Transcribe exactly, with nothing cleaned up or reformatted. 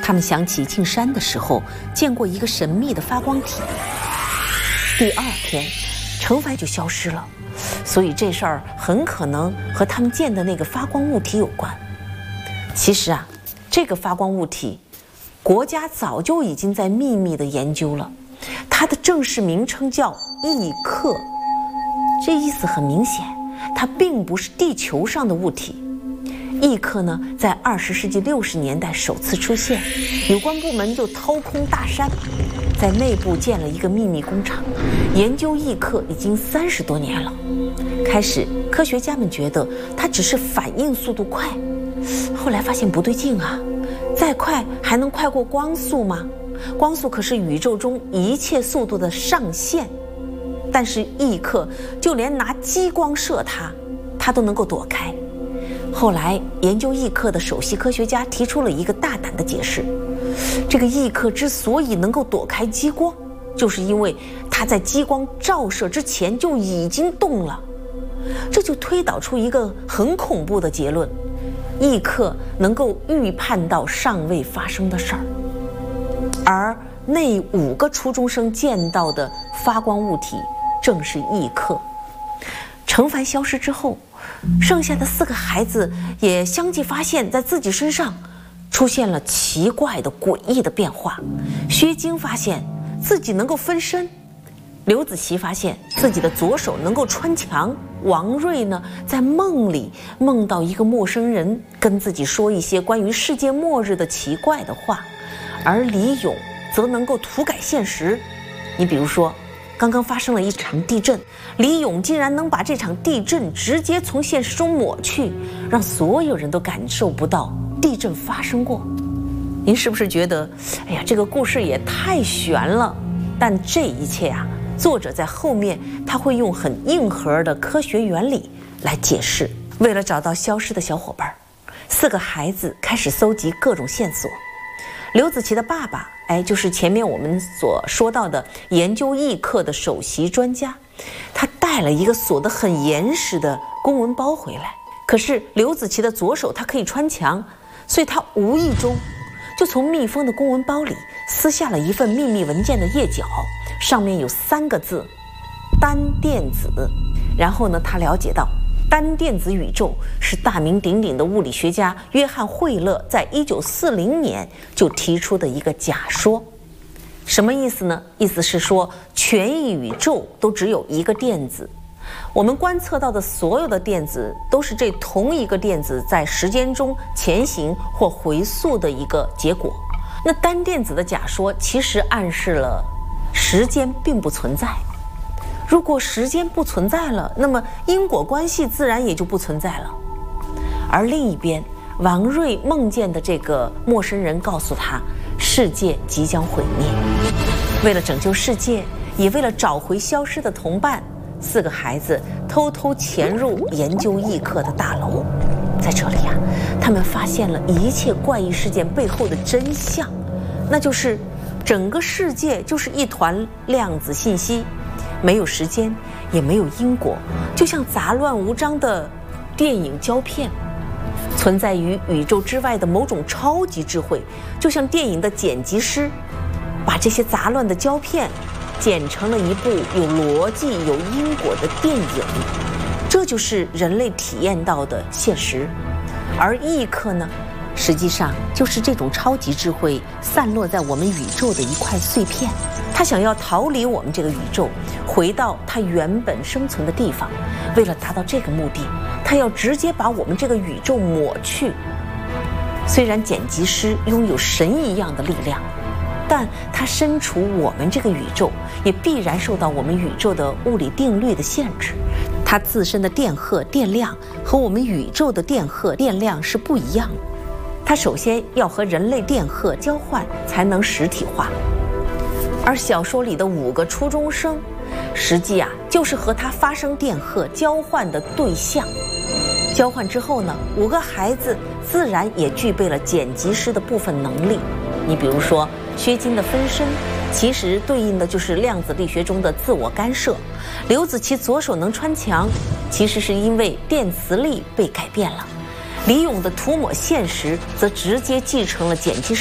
他们想起进山的时候见过一个神秘的发光体。第二天，程帆就消失了，所以这事儿很可能和他们见的那个发光物体有关。其实啊，这个发光物体，国家早就已经在秘密的研究了，它的正式名称叫异客。这意思很明显，它并不是地球上的物体。异客呢，在二十世纪六十年代首次出现，有关部门就掏空大山，在内部建了一个秘密工厂，研究异客已经三十多年了。开始，科学家们觉得它只是反应速度快，后来发现不对劲啊，再快还能快过光速吗？光速可是宇宙中一切速度的上限。但是异客就连拿激光射它，它都能够躲开。后来研究异客的首席科学家提出了一个大胆的解释：这个异客之所以能够躲开激光，就是因为它在激光照射之前就已经动了。这就推导出一个很恐怖的结论：异客能够预判到尚未发生的事儿。而那五个初中生见到的发光物体正是异客。程帆消失之后，剩下的四个孩子也相继发现在自己身上出现了奇怪的诡异的变化。薛晶发现自己能够分身，刘子琪发现自己的左手能够穿墙，王瑞呢在梦里梦到一个陌生人跟自己说一些关于世界末日的奇怪的话，而李勇则能够涂改现实。你比如说，刚刚发生了一场地震，李勇竟然能把这场地震直接从现实中抹去，让所有人都感受不到地震发生过。您是不是觉得，哎呀，这个故事也太悬了？但这一切啊，作者在后面他会用很硬核的科学原理来解释。为了找到消失的小伙伴，四个孩子开始搜集各种线索。刘子琪的爸爸，哎，就是前面我们所说到的研究异客的首席专家，他带了一个锁得很严实的公文包回来。可是刘子琪的左手他可以穿墙，所以他无意中就从密封的公文包里撕下了一份秘密文件的页角，上面有三个字：单电子。然后呢，他了解到单电子宇宙是大名鼎鼎的物理学家约翰惠勒在一九四零年就提出的一个假说。什么意思呢？意思是说，全宇宙都只有一个电子，我们观测到的所有的电子都是这同一个电子在时间中前行或回溯的一个结果。那单电子的假说其实暗示了时间并不存在。如果时间不存在了，那么因果关系自然也就不存在了。而另一边，王瑞梦见的这个陌生人告诉他，世界即将毁灭。为了拯救世界，也为了找回消失的同伴，四个孩子偷偷潜入研究异客的大楼。在这里呀、啊，他们发现了一切怪异事件背后的真相，那就是整个世界就是一团量子信息。没有时间，也没有因果，就像杂乱无章的电影胶片。存在于宇宙之外的某种超级智慧，就像电影的剪辑师，把这些杂乱的胶片剪成了一部有逻辑、有因果的电影。这就是人类体验到的现实。而异客呢，实际上就是这种超级智慧散落在我们宇宙的一块碎片。他想要逃离我们这个宇宙，回到他原本生存的地方。为了达到这个目的，他要直接把我们这个宇宙抹去。虽然剪辑师拥有神一样的力量，但他身处我们这个宇宙，也必然受到我们宇宙的物理定律的限制。它自身的电荷电量和我们宇宙的电荷电量是不一样的。它首先要和人类电荷交换，才能实体化。而小说里的五个初中生，实际啊就是和他发生电荷交换的对象。交换之后呢，五个孩子自然也具备了剪辑师的部分能力。你比如说，薛晶的分身，其实对应的就是量子力学中的自我干涉。刘子琪左手能穿墙，其实是因为电磁力被改变了。李勇的涂抹现实，则直接继承了剪辑师